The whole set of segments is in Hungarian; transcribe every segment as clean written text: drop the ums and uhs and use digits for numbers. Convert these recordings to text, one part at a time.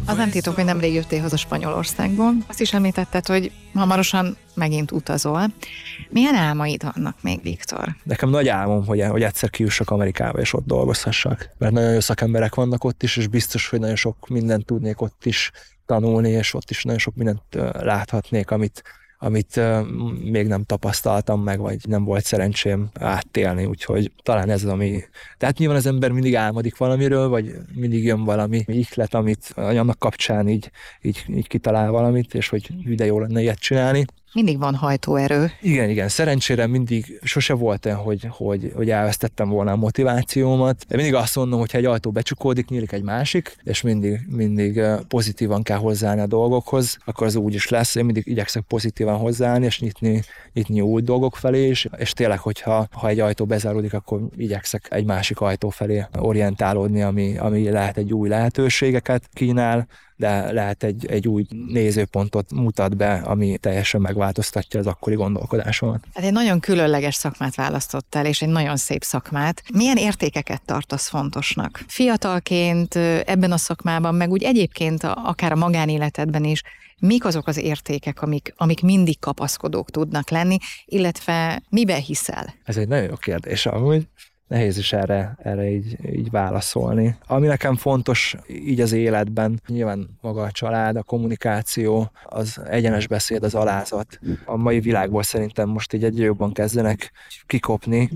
Az nem titok, hogy nemrég jöttél haza Spanyolországból. Azt is említetted, hogy hamarosan megint utazol. Milyen álmaid vannak még, Viktor? Nekem nagy álmom, hogy egyszer kijussak Amerikába, és ott dolgozhassak. Mert nagyon jó szakemberek vannak ott is, és biztos, hogy nagyon sok mindent tudnék ott is tanulni, és ott is nagyon sok mindent láthatnék, amit még nem tapasztaltam meg, vagy nem volt szerencsém átélni, úgyhogy talán ez az, ami... Tehát nyilván az ember mindig álmodik valamiről, vagy mindig jön valami ihlet, amit annak kapcsán így kitalál valamit, és hogy ide jó lenne ilyet csinálni. Mindig van hajtóerő. Igen, szerencsére mindig sose volt olyan, hogy elvesztettem volna a motivációmat. De mindig azt mondom, hogy ha egy ajtó becsukódik, nyílik egy másik, és mindig pozitívan kell hozzáállni a dolgokhoz, akkor az úgy is lesz. Én mindig igyekszek pozitívan hozzáállni, és nyitni új dolgok felé is, és tényleg, ha egy ajtó bezáródik, akkor igyekszek egy másik ajtó felé orientálódni, ami lehet egy új lehetőségeket kínál, de lehet egy új nézőpontot mutat be, ami teljesen megváltoztatja az akkori gondolkodásomat. Hát egy nagyon különleges szakmát választottál, és egy nagyon szép szakmát. Milyen értékeket tartasz fontosnak? Fiatalként ebben a szakmában, meg úgy egyébként akár a magánéletedben is, mik azok az értékek, amik mindig kapaszkodók tudnak lenni, illetve miben hiszel? Ez egy nagyon jó kérdés, amúgy. Nehéz is erre így válaszolni. Ami nekem fontos így az életben, nyilván maga a család, a kommunikáció, az egyenes beszéd, az alázat. A mai világból szerintem most így egyre jobban kezdenek kikopni,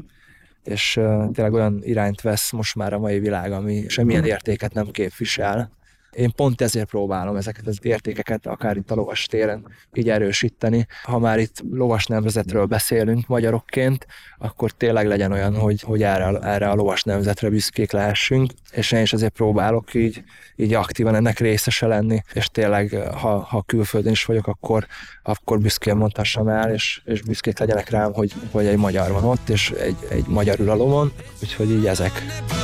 és tényleg olyan irányt vesz most már a mai világ, ami semmilyen értéket nem képvisel. Én pont ezért próbálom ezeket az értékeket akár itt a lovastéren így erősíteni. Ha már itt lovas nemzetről beszélünk magyarokként, akkor tényleg legyen olyan, hogy erre a lovas nemzetre büszkék lehessünk, és én is azért próbálok így aktívan ennek részese lenni, és tényleg, ha külföldön is vagyok, akkor büszkén mondhassam el, és büszkék legyenek rám, hogy egy magyar van ott, és egy magyar ül a lovon, úgyhogy így ezek.